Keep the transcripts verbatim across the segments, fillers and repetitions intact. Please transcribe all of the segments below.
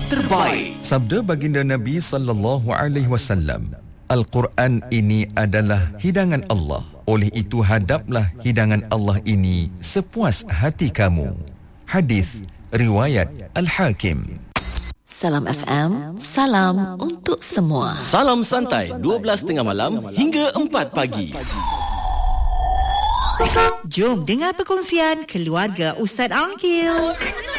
terbaik. Sabda baginda Nabi sallallahu alaihi wasallam, Al-Quran ini adalah hidangan Allah. Oleh itu hadaplah hidangan Allah ini sepuas hati kamu. Hadis riwayat Al-Hakim. Salam F M, salam untuk semua. Salam santai dua belas tengah malam hingga empat pagi. Jom dengar perkongsian keluarga Ustaz Angkil.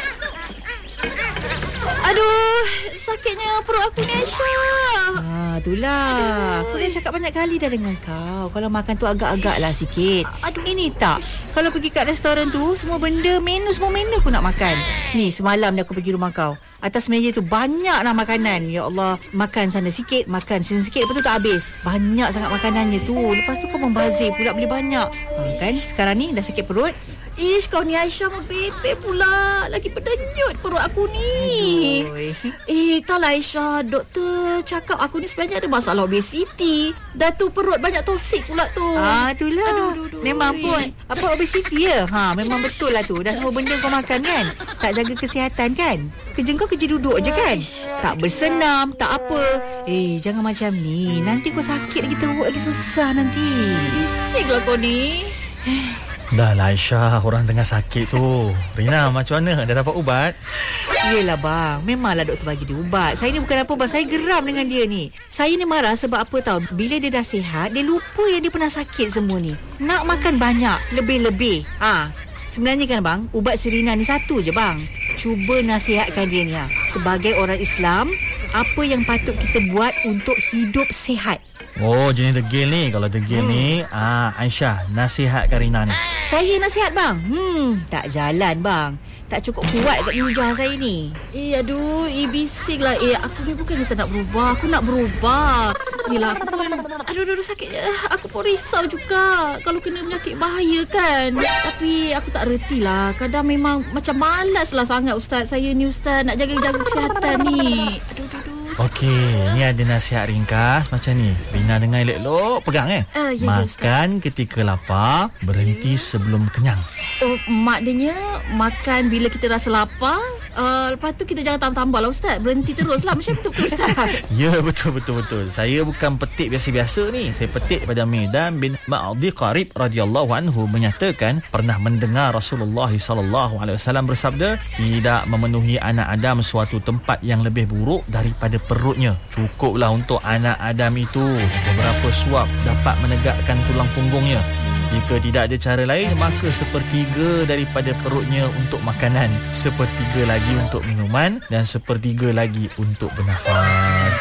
Aduh, sakitnya perut aku ni, Aisyah. Ah, itulah. Aku dah cakap banyak kali dah dengan kau. Kalau makan tu agak-agak lah sikit. Aduh. Ini tak. Kalau pergi kat restoran tu, semua benda, menu, semua menu aku nak makan. Ni, semalam ni aku pergi rumah kau. Atas meja tu banyak lah makanan. Ya Allah, makan sana sikit, makan sini sikit, lepas tu tak habis. Banyak sangat makanannya tu. Lepas tu kau membazir pula beli banyak. Ha, kan? Sekarang ni dah sakit perut. Ish, kau ni Aisyah membebek pula. Lagi berdenyut perut aku ni. Aduh. Eh, taklah Aisyah. Doktor cakap aku ni sebenarnya ada masalah obesiti. Dah tu perut banyak tosik pula tu. Ah, itulah. Aduh, aduh, aduh. Memang pun. Apa obesiti ya? Ha, memang betul lah tu. Dah semua benda kau makan kan? Tak jaga kesihatan kan? Kerja kau kerja duduk je kan? Tak bersenam, tak apa. Eh, jangan macam ni. Nanti kau sakit lagi, teruk lagi, susah nanti. Bising lah kau ni. Dah lah Aisyah, orang tengah sakit tu. Rina, macam mana? Dah dapat ubat? Yelah bang, memanglah doktor bagi dia ubat. Saya ni bukan apa bang, saya geram dengan dia ni. Saya ni marah sebab apa tahu? Bila dia dah sihat, dia lupa yang dia pernah sakit semua ni. Nak makan banyak, lebih-lebih. Ah, sebenarnya kan bang, ubat Serina ni satu je bang. Cuba nasihatkan dia ni ha. Sebagai orang Islam, apa yang patut kita buat untuk hidup sihat? Oh, jenis degil ni. Kalau degil hmm. ni, ah, Aisyah, nasihatkan Rina ni. Saya nasihat bang? Hmm, tak jalan bang. Tak cukup kuat kat lidah saya ni. Eh, aduh, eh, bising lah. Eh, aku ni bukan kita nak berubah. Aku nak berubah. Yelah, aku pun, aduh, aduh, aduh, sakit. Aku pun risau juga kalau kena penyakit bahaya kan. Tapi aku tak reti lah. Kadang memang macam malas lah sangat Ustaz. Saya ni Ustaz, nak jaga-jaga kesihatan ni. Aduh, aduh, aduh. Okey, ni ada nasihat ringkas macam ni. Rina dengar elok-elok, pegang eh. Uh, ya, Makan ya, ketika lapar, berhenti okay. sebelum kenyang. Oh, maknanya makan bila kita rasa lapar. Uh, lepas tu kita jangan tambah-tambah lah Ustaz. Berhenti terus lah. Macam tu ke Ustaz? Ya, betul-betul. Saya bukan petik biasa-biasa ni. Saya petik pada Miqdam bin Ma'adi Qarib radhiyallahu anhu menyatakan pernah mendengar Rasulullah sallallahu alaihi wasallam bersabda, tidak memenuhi anak Adam suatu tempat yang lebih buruk daripada perutnya. Cukuplah untuk anak Adam itu beberapa suap dapat menegakkan tulang punggungnya. Jika tidak ada cara lain, maka sepertiga daripada perutnya untuk makanan, sepertiga lagi untuk minuman dan sepertiga lagi untuk bernafas.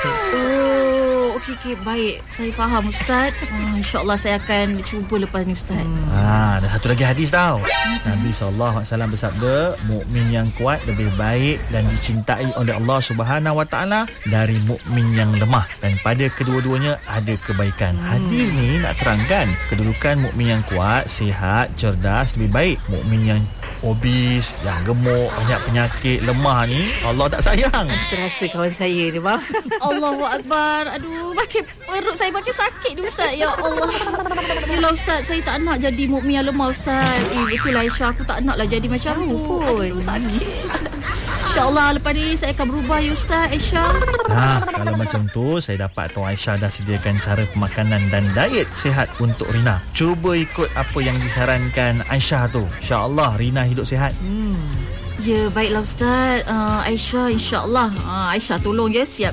Oh, okey, okey, baik. Saya faham Ustaz. Oh, InsyaAllah saya akan cuba lepas ni Ustaz. Hmm. Ha, ada satu lagi hadis tau. Nabi sallallahu alaihi wasallam bersabda, mukmin yang kuat lebih baik dan dicintai oleh Allah Subhanahu Wa Taala dari mukmin yang lemah, dan pada kedua-duanya ada kebaikan. Hmm. Hadis ni nak terangkan kedudukan mukmin yang kuat, sihat, cerdas lebih baik. Mukmin yang obes, yang gemuk, banyak penyakit, lemah ni Allah tak sayang. Terasa kawan saya ni bang. Allahu Akbar. Aduh, makin perut saya makin sakit ni Ustaz. Ya Allah. Yelah Ustaz, saya tak nak jadi mukmin yang lemah Ustaz. Eh, betul lah Aisyah, aku tak nak lah jadi macam tu. Aduh, sakit. InsyaAllah lepas ni saya akan berubah ya Ustaz Aisyah. Ha, kalau macam tu saya dapat tahu Aisyah dah sediakan cara pemakanan dan diet sihat untuk Rina. Cuba ikut apa yang disarankan Aisyah tu. InsyaAllah Rina hidup sihat. Hmm. Ya, baiklah Ustaz. uh, Aisyah insyaAllah. uh, Aisyah tolong ya, siap